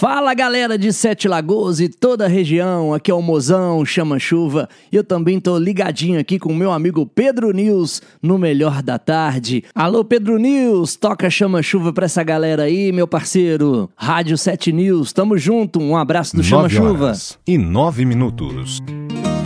Fala galera de Sete Lagoas e toda a região, aqui é o Mozão Chama Chuva e eu também tô ligadinho aqui com o meu amigo Pedro News no Melhor da Tarde. Alô Pedro News, toca Chama Chuva pra essa galera aí, meu parceiro. Rádio 7 News, tamo junto, um abraço do Chama Chuva. 9 horas e 9 minutos.